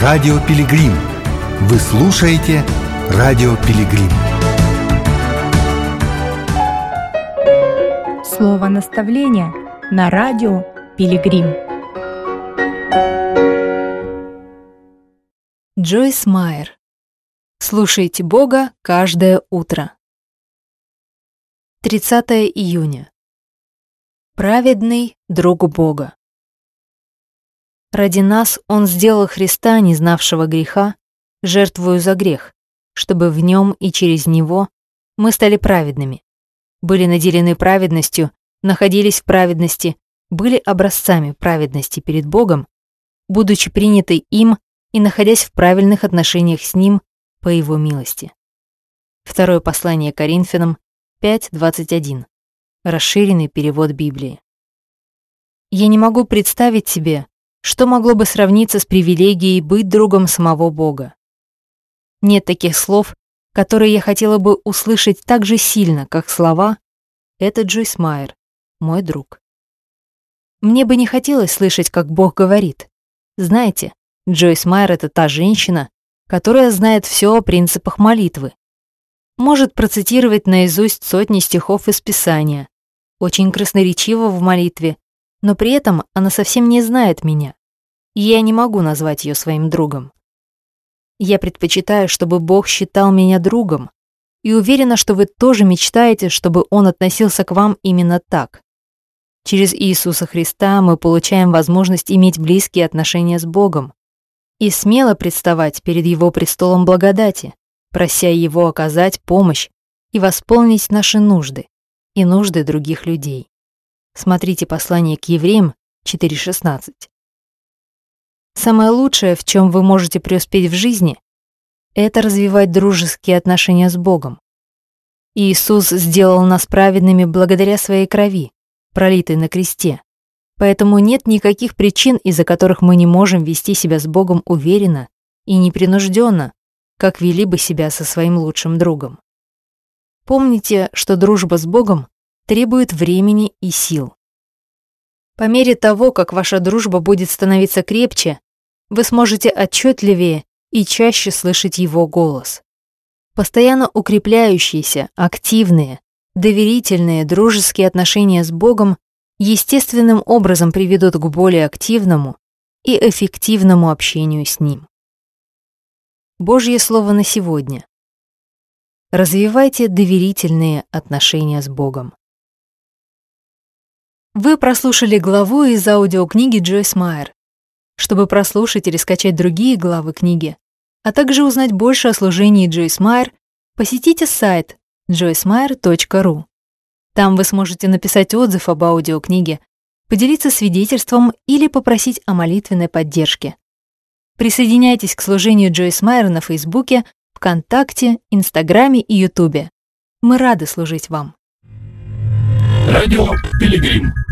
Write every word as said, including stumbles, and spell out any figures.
Радио Пилигрим. Вы слушаете Радио Пилигрим. Слово наставления на Радио Пилигрим. Джойс Майер. Слушайте Бога каждое утро. тридцатое июня. Праведный друг Бога. Ради нас Он сделал Христа, не знавшего греха, жертвою за грех, чтобы в Нем и через Него мы стали праведными, были наделены праведностью, находились в праведности, были образцами праведности перед Богом, будучи приняты им и находясь в правильных отношениях с Ним по Его милости. Второе послание Коринфянам пять двадцать один. Расширенный перевод Библии. Я не могу представить себе, что могло бы сравниться с привилегией быть другом самого Бога. Нет таких слов, которые я хотела бы услышать так же сильно, как слова «Это Джойс Майер, мой друг». Мне бы не хотелось слышать, как Бог говорит. Знаете, Джойс Майер — это та женщина, которая знает все о принципах молитвы. Может процитировать наизусть сотни стихов из Писания, очень красноречива в молитве, но при этом она совсем не знает меня, и я не могу назвать ее своим другом. Я предпочитаю, чтобы Бог считал меня другом, и уверена, что вы тоже мечтаете, чтобы Он относился к вам именно так. Через Иисуса Христа мы получаем возможность иметь близкие отношения с Богом и смело представать перед Его престолом благодати, прося Его оказать помощь и восполнить наши нужды и нужды других людей. Смотрите послание к Евреям четыре шестнадцать. Самое лучшее, в чем вы можете преуспеть в жизни, это развивать дружеские отношения с Богом. Иисус сделал нас праведными благодаря своей крови, пролитой на кресте. Поэтому нет никаких причин, из-за которых мы не можем вести себя с Богом уверенно и непринужденно, как вели бы себя со своим лучшим другом. Помните, что дружба с Богом требует времени и сил. По мере того, как ваша дружба будет становиться крепче, вы сможете отчетливее и чаще слышать Его голос. Постоянно укрепляющиеся, активные, доверительные, дружеские отношения с Богом естественным образом приведут к более активному и эффективному общению с Ним. Божье слово на сегодня. Развивайте доверительные отношения с Богом. Вы прослушали главу из аудиокниги Джойс Майер. Чтобы прослушать или скачать другие главы книги, а также узнать больше о служении Джойс Майер, посетите сайт джойс майер точка ру. Там вы сможете написать отзыв об аудиокниге, поделиться свидетельством или попросить о молитвенной поддержке. Присоединяйтесь к служению Джойс Майер на Фейсбуке, ВКонтакте, Инстаграме и Ютубе. Мы рады служить вам. Радио Пилигрим.